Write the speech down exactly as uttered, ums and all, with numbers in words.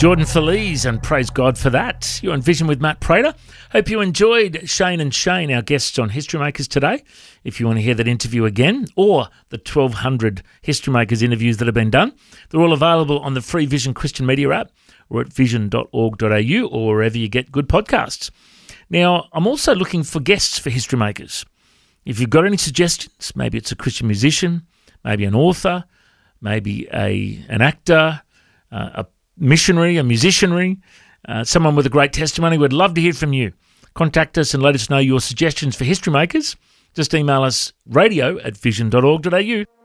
Jordan Feliz, and praise God for that. You're on Vision with Matt Prater. Hope you enjoyed Shane and Shane, our guests on History Makers today. If you want to hear that interview again, or the twelve hundred History Makers interviews that have been done, they're all available on the free Vision Christian Media app, or at vision dot org dot a u, or wherever you get good podcasts. Now, I'm also looking for guests for History Makers. If you've got any suggestions, maybe it's a Christian musician, maybe an author, maybe a an actor, uh, a missionary, a musicianry, uh, someone with a great testimony, we'd love to hear from you. Contact us and let us know your suggestions for History Makers. Just email us radio at vision dot org dot a u.